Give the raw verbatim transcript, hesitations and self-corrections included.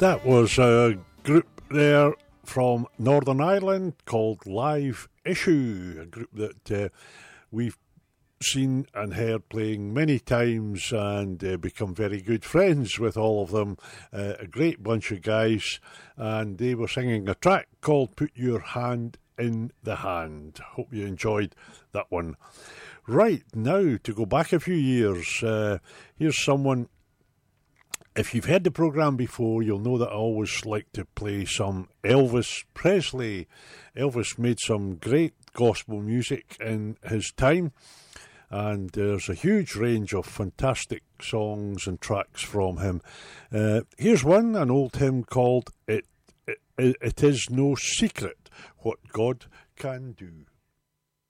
That was a group there from Northern Ireland called Live Issue, a group that uh, we've seen and heard playing many times and uh, become very good friends with all of them. Uh, a great bunch of guys, and they were singing a track called Put Your Hand in the Hand. Hope you enjoyed that one. Right, now to go back a few years, uh, here's someone. If you've heard the programme before, you'll know that I always like to play some Elvis Presley. Elvis made some great gospel music in his time, and there's a huge range of fantastic songs and tracks from him. Uh, here's one, an old hymn called It, It, It Is No Secret What God Can Do.